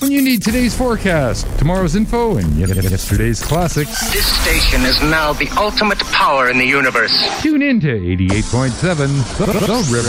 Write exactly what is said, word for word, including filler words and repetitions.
When you need today's forecast, tomorrow's info, and yesterday's classics, This station is now the ultimate power in the universe. tune in to eighty-eight point seven The, the River.